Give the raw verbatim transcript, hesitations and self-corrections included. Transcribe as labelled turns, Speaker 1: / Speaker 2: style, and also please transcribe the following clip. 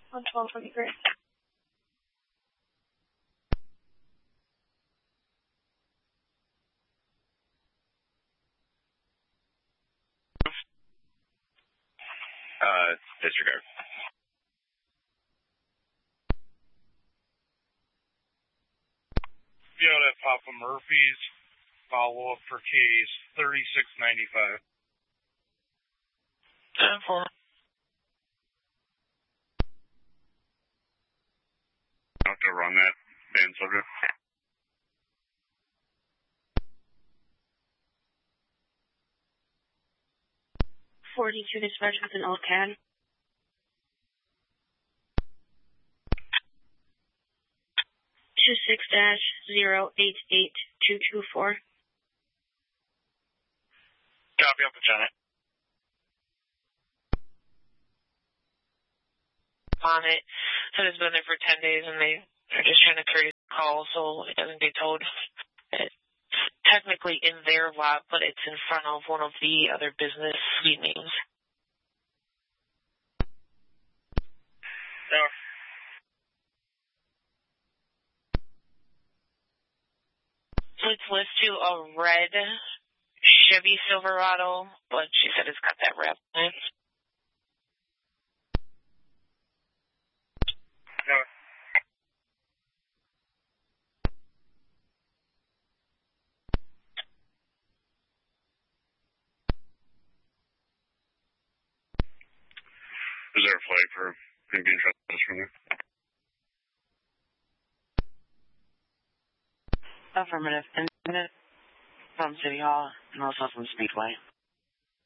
Speaker 1: On twelve would be great.
Speaker 2: Uh, disregard.
Speaker 3: Be out at Papa Murphy's. Follow up for case thirty-six ninety-five.
Speaker 4: ten four.
Speaker 2: I'll have to run that band subject.
Speaker 1: forty-two dispatch with an old C A D. two six dash zero eight eight two two four.
Speaker 4: Copy up, Lieutenant. On it. So it's been there for ten days and they are just trying to carry the call so it doesn't get towed. It's technically in their lot, but it's in front of one of the other business suite names.
Speaker 2: No.
Speaker 4: So it's listed to a red Chevy Silverado, but she said it's got that wrap on it.
Speaker 2: No. Is there a flag for him being trespassed from there?
Speaker 5: Affirmative. And from City Hall and also from Speedway.